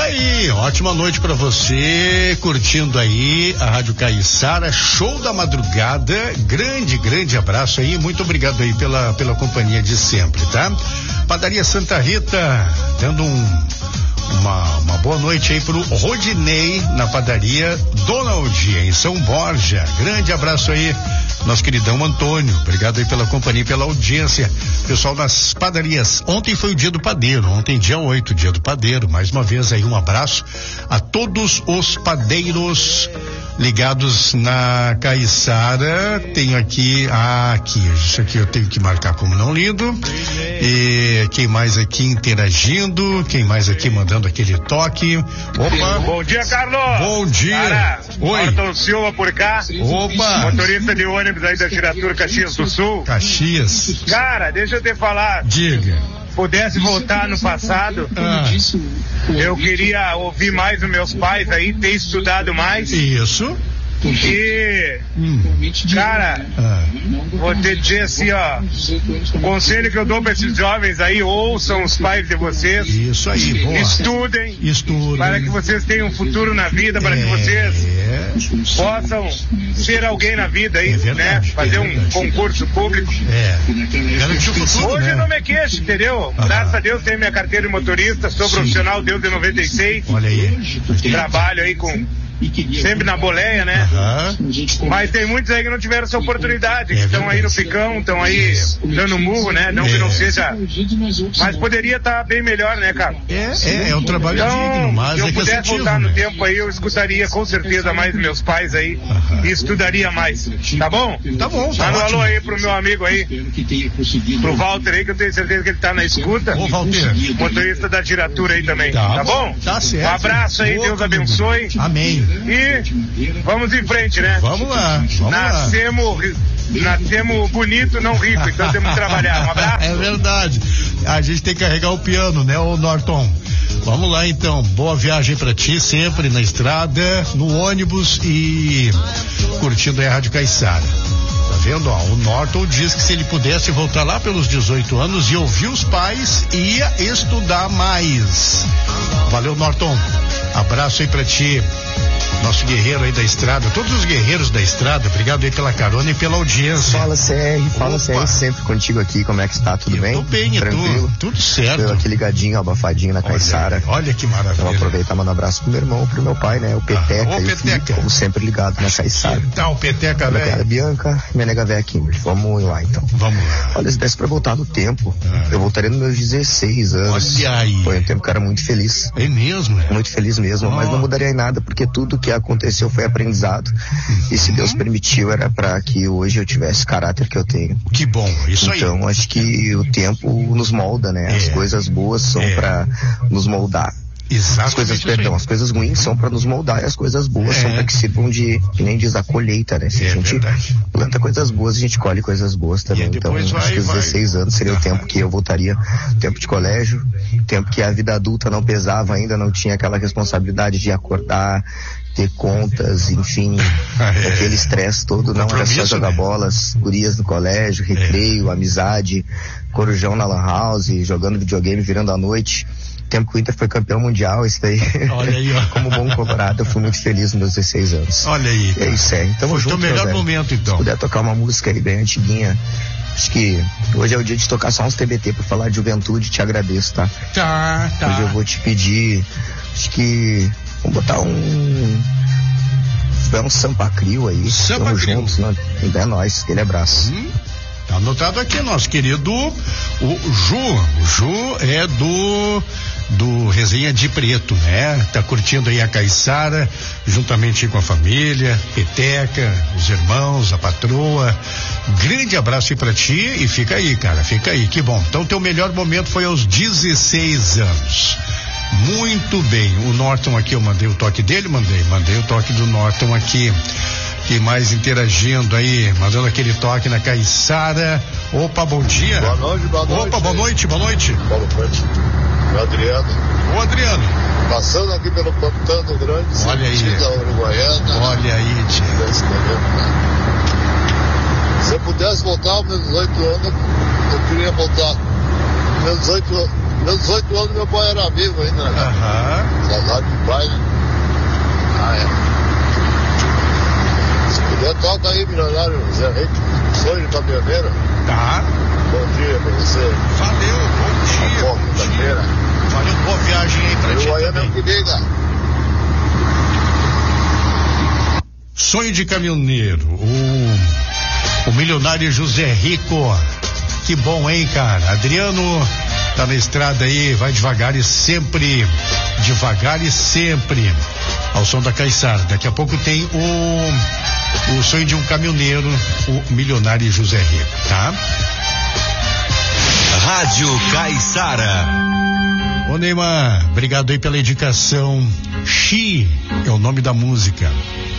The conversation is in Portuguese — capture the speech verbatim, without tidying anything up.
aí, ótima noite pra você, curtindo aí a Rádio Caiçara, show da madrugada, grande, grande abraço aí, muito obrigado aí pela, pela companhia de sempre, tá? Padaria Santa Rita, dando um, uma, uma boa noite aí pro Rodinei na padaria Donald, em São Borja, grande abraço aí, nosso queridão Antônio, obrigado aí pela companhia e pela audiência, pessoal das padarias. Ontem foi o dia do padeiro, ontem dia oito, dia do padeiro, mais uma vez aí um abraço a todos os padeiros ligados na Caiçara. Tenho aqui, ah, aqui, isso aqui eu tenho que marcar como não lido. E quem mais aqui interagindo, quem mais aqui mandando aquele toque. Opa! Bom dia, Carlos! Bom dia! Cara, oi! Norton Silva por cá. Opa! Motorista de ônibus aí da Giratura Caxias do Sul. Caxias. Cara, deixa eu te falar. Diga. Pudesse voltar no passado, ah. eu queria ouvir mais os meus pais aí, ter estudado mais. Isso. E, hum. cara, ah. vou te dizer assim, ó, o conselho que eu dou para esses jovens aí, ouçam os pais de vocês. Isso aí, boa. Estudem. Estudem. Para que vocês tenham um futuro na vida, para é, que vocês é. possam ser alguém na vida aí, é verdade, né? Fazer é um concurso público. É. Garantir o futuro, hoje né? eu não me queixo, entendeu? Ah. Graças a Deus tenho minha carteira de motorista, sou Sim. profissional desde noventa e seis. Olha aí. Trabalho aí com sempre na boleia, né? Uhum. Mas tem muitos aí que não tiveram essa oportunidade, é que estão aí no picão, estão aí dando murro, né? Não é. que não seja. Mas poderia estar tá bem melhor, né, cara? É, é, é um trabalho então, digno, mas se eu é pudesse cansativo, voltar no né? tempo aí, eu escutaria com certeza mais meus pais aí uhum. e estudaria mais. Tá bom? Tá bom, tá Manda um ótimo. alô aí pro meu amigo aí, pro Walter aí, que eu tenho certeza que ele tá na escuta. Ô, Walter. Motorista da Giratura aí também. Tá, tá bom? Tá certo. Um abraço aí, Boa, Deus abençoe. Amém. E vamos em frente, né? Vamos lá, vamos nascemos, lá. Nascemos bonito, não rico, então temos que trabalhar. Um abraço. É verdade. A gente tem que carregar o piano, né, ô Norton? Vamos lá então, boa viagem pra ti, sempre na estrada, no ônibus e curtindo a Rádio Caiçara. Tá vendo? Ó, o Norton diz que se ele pudesse voltar lá pelos dezoito anos e ouvir os pais, ia estudar mais. Valeu, Norton. Abraço aí pra ti. Nosso guerreiro aí da estrada, todos os guerreiros da estrada, obrigado aí pela carona e pela audiência. Fala C R, fala Opa. C R, sempre contigo aqui, como é que está, tudo eu bem? Tô bem, tranquilo, tu, tudo certo. Tô aqui ligadinho, abafadinho na Caiçara. Olha, olha que maravilha. Então aproveitar e mandar um abraço pro meu irmão, pro meu pai, né, o Peteca ah, o e Peteca. o Felipe, como sempre ligado na Caiçara. Tá, o Peteca, velho. Obrigado, Bianca, minha nega velha Kimberly, vamos lá então. Vamos lá. Olha, se desse pra voltar no tempo, ah. eu voltaria nos meus dezesseis anos. Olha aí. Foi um tempo que eu era muito feliz. É mesmo, é? Muito feliz mesmo, oh. mas não mudaria em nada, porque tudo que aconteceu foi aprendizado. Uhum. E se Deus permitiu, era para que hoje eu tivesse o caráter que eu tenho. Que bom, isso então, aí. Então, acho que o tempo nos molda, né? É. As coisas boas são é. para nos moldar. Exatamente. As coisas, perdão, as coisas ruins são para nos moldar e as coisas boas é. são para que sirvam de, que nem diz, a colheita, né? Se é, a gente verdade. planta coisas boas, a gente colhe coisas boas também. Então, vai, acho que os dezesseis anos seria ah. o tempo que eu voltaria, tempo de colégio, tempo que a vida adulta não pesava ainda, não tinha aquela responsabilidade de acordar, ter contas, enfim, é. aquele estresse todo, não era só jogar né? bolas, gurias no colégio, recreio, é. amizade, corujão na lan house, jogando videogame, virando a noite. Tempo que o Inter foi campeão mundial, isso daí. Olha aí, ó. Como bom colorado, eu fui muito feliz nos meus dezesseis anos. Olha aí. É isso aí. Tamo foi junto, o teu melhor momento, então. Se puder tocar uma música aí bem antiguinha. Acho que hoje é o dia de tocar só uns T B T pra falar de juventude, te agradeço, tá? Tá, tá. Hoje eu vou te pedir, acho que vamos botar um um Sampa Crio aí. Sampa Tamo Crio. juntos, né? É nóis, aquele abraço. Hum. Tá anotado aqui, nosso querido o Ju. O Ju é do do Resenha de Preto, né? Tá curtindo aí a Caiçara, juntamente com a família, Peteca, os irmãos, a patroa. Grande abraço aí pra ti e fica aí, cara, fica aí, que bom. Então, teu melhor momento foi aos dezesseis anos. Muito bem, o Norton aqui, eu mandei o toque dele, mandei, mandei o toque do Norton aqui. Que mais interagindo aí, mandando aquele toque na Caiçara. Opa, bom dia. Boa noite, boa noite. Opa, boa noite, boa noite. Boa noite. O Adriano. Ô, Adriano. Passando aqui pelo Pantano Grande, olha aí. Da Uruguaiana. Olha aí, tio. Se eu pudesse voltar aos meus dezoito anos, eu queria voltar aos meus dezoito Meus dezoito anos, meu pai era vivo ainda, né? Aham. Saudade do pai, né? Ah, é. Se puder, toca aí, milionário Zé Rico, sonho de caminhoneiro. Tá. Bom dia pra você. Valeu, bom dia. Bom, Bom dia. quinta-feira. Valeu, boa viagem aí pra ti Uruguaiana é também. o que liga. Sonho de caminhoneiro, o, o milionário José Rico. Que bom, hein, cara? Adriano tá na estrada aí, vai devagar e sempre, devagar e sempre, ao som da Caiçara. Daqui a pouco tem o, o sonho de um caminhoneiro, o milionário José Rico, tá? Rádio Caiçara. Ô Neymar, obrigado aí pela indicação. Xi é o nome da música.